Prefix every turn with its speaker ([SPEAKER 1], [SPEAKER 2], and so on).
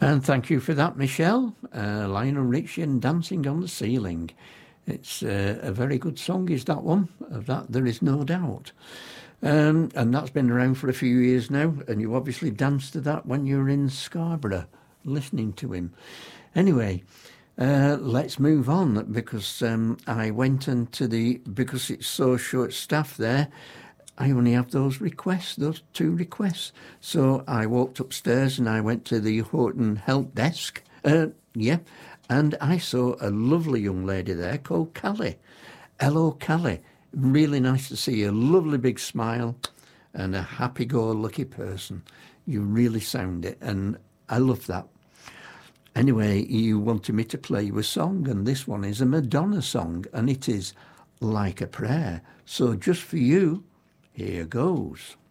[SPEAKER 1] And thank you for that, Michelle. Lionel Richie and Dancing on the Ceiling. It's a very good song, is that one? Of that, there is no doubt. And that's been around for a few years now, and you obviously danced to that when you were in Scarborough, listening to him. Anyway, let's move on, because I went into because it's so short staffed there, I only have those two requests. So I walked upstairs and I went to the Horton help desk, and I saw a lovely young lady there called Callie. Hello, Callie. Really nice to see you. Lovely big smile and a happy-go-lucky person. You really sound it, and I love that. Anyway, you wanted me to play you a song, and this one is a Madonna song, and it is Like a Prayer. So just for you, here goes.